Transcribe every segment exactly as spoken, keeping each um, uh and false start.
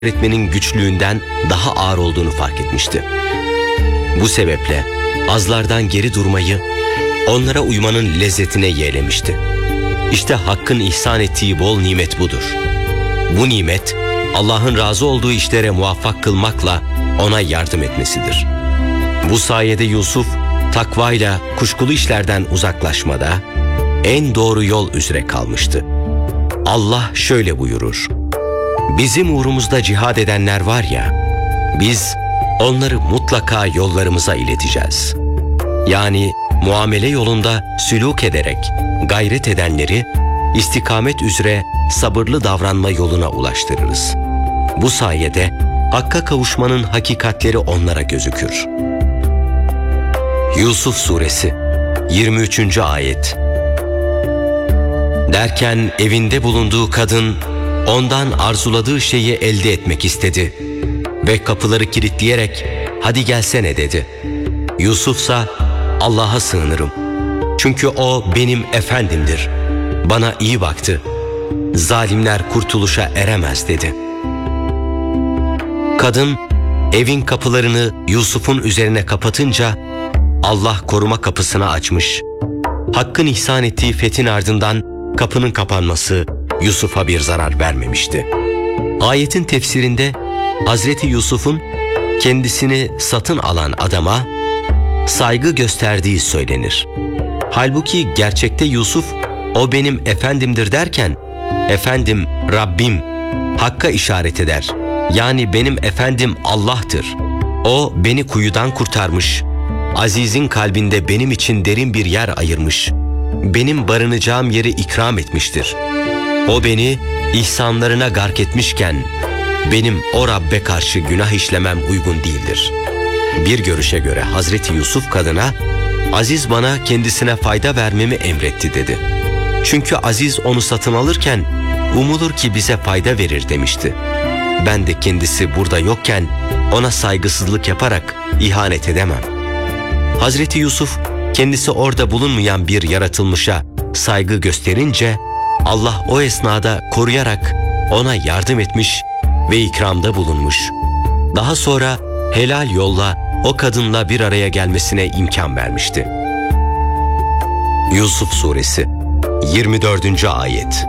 öğretmenin güçlüğünden daha ağır olduğunu fark etmişti. Bu sebeple azlardan geri durmayı, onlara uymanın lezzetine yeğlemişti. İşte Hakk'ın ihsan ettiği bol nimet budur. Bu nimet, Allah'ın razı olduğu işlere muvaffak kılmakla ona yardım etmesidir. Bu sayede Yusuf, takvayla kuşkulu işlerden uzaklaşmada en doğru yol üzere kalmıştı. Allah şöyle buyurur: bizim uğrumuzda cihad edenler var ya, biz onları mutlaka yollarımıza ileteceğiz. Yani muamele yolunda sülûk ederek gayret edenleri istikamet üzere sabırlı davranma yoluna ulaştırırız. Bu sayede Hakk'a kavuşmanın hakikatleri onlara gözükür. Yusuf Suresi yirmi üçüncü ayet. Derken evinde bulunduğu kadın ondan arzuladığı şeyi elde etmek istedi ve kapıları kilitleyerek "hadi gelsene" dedi. Yusufsa "Allah'a sığınırım. Çünkü o benim efendimdir. Bana iyi baktı. Zalimler kurtuluşa eremez" dedi. Kadın evin kapılarını Yusuf'un üzerine kapatınca Allah koruma kapısını açmış. Hakk'ın ihsan ettiği fethin ardından kapının kapanması Yusuf'a bir zarar vermemişti. Ayetin tefsirinde Hazreti Yusuf'un kendisini satın alan adama saygı gösterdiği söylenir. Halbuki gerçekte Yusuf "o benim efendimdir" derken "efendim Rabbim" Hakk'a işaret eder. Yani benim efendim Allah'tır. O beni kuyudan kurtarmış. Aziz'in kalbinde benim için derin bir yer ayırmış. Benim barınacağım yeri ikram etmiştir. O beni ihsanlarına gark etmişken benim o Rabbe karşı günah işlemem uygun değildir. Bir görüşe göre Hazreti Yusuf kadına "Aziz bana kendisine fayda vermemi emretti" dedi. Çünkü Aziz onu satın alırken umulur ki bize fayda verir demişti. Ben de kendisi burada yokken ona saygısızlık yaparak ihanet edemem. Hazreti Yusuf kendisi orada bulunmayan bir yaratılmışa saygı gösterince Allah o esnada koruyarak ona yardım etmiş ve ikramda bulunmuş. Daha sonra helal yolla o kadınla bir araya gelmesine imkan vermişti. Yusuf Suresi yirmi dördüncü ayet.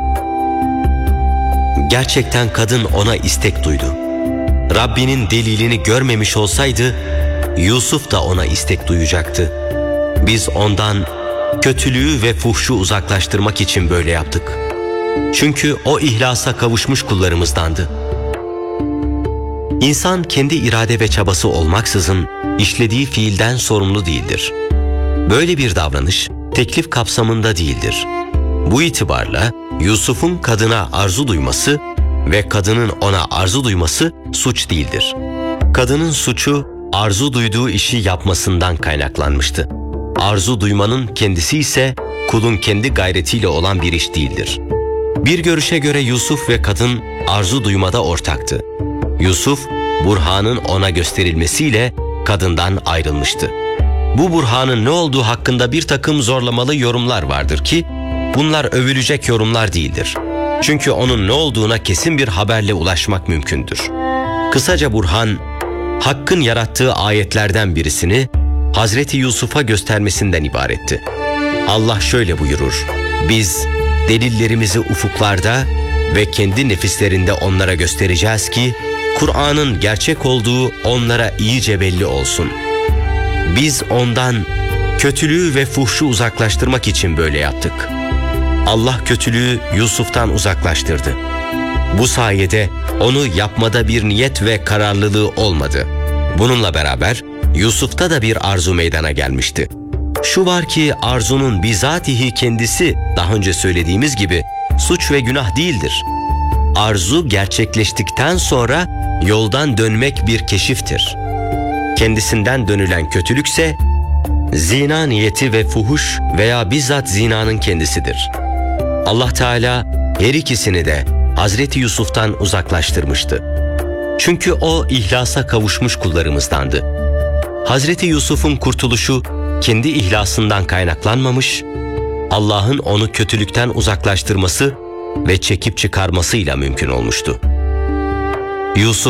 Gerçekten kadın ona istek duydu. Rabbinin delilini görmemiş olsaydı Yusuf da ona istek duyacaktı. Biz ondan kötülüğü ve fuhşu uzaklaştırmak için böyle yaptık. Çünkü o ihlasa kavuşmuş kullarımızdandı. İnsan kendi irade ve çabası olmaksızın işlediği fiilden sorumlu değildir. Böyle bir davranış teklif kapsamında değildir. Bu itibarla Yusuf'un kadına arzu duyması ve kadının ona arzu duyması suç değildir. Kadının suçu arzu duyduğu işi yapmasından kaynaklanmıştı. Arzu duymanın kendisi ise kulun kendi gayretiyle olan bir iş değildir. Bir görüşe göre Yusuf ve kadın arzu duymada ortaktı. Yusuf, burhanın ona gösterilmesiyle kadından ayrılmıştı. Bu burhanın ne olduğu hakkında bir takım zorlamalı yorumlar vardır ki, bunlar övülecek yorumlar değildir. Çünkü onun ne olduğuna kesin bir haberle ulaşmak mümkündür. Kısaca burhan, Hakk'ın yarattığı ayetlerden birisini Hazreti Yusuf'a göstermesinden ibaretti. Allah şöyle buyurur: biz delillerimizi ufuklarda ve kendi nefislerinde onlara göstereceğiz ki Kur'an'ın gerçek olduğu onlara iyice belli olsun. Biz ondan kötülüğü ve fuhşu uzaklaştırmak için böyle yaptık. Allah kötülüğü Yusuf'tan uzaklaştırdı. Bu sayede onu yapmada bir niyet ve kararlılığı olmadı. Bununla beraber Yusuf'ta da bir arzu meydana gelmişti. Şu var ki arzunun bizatihi kendisi, daha önce söylediğimiz gibi, suç ve günah değildir. Arzu gerçekleştikten sonra yoldan dönmek bir keşiftir. Kendisinden dönülen kötülükse zina niyeti ve fuhuş veya bizzat zinanın kendisidir. Allah Teala her ikisini de Hazreti Yusuf'tan uzaklaştırmıştı. Çünkü o ihlasa kavuşmuş kullarımızdandı. Hazreti Yusuf'un kurtuluşu kendi ihlasından kaynaklanmamış, Allah'ın onu kötülükten uzaklaştırması ve çekip çıkarmasıyla mümkün olmuştu. Yusuf